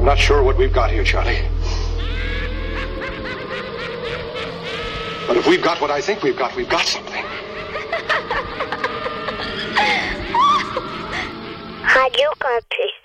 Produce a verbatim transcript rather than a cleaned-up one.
not sure what we've got here, Charlie. But if we've got what I think we've got, we've got something. Radio Campus.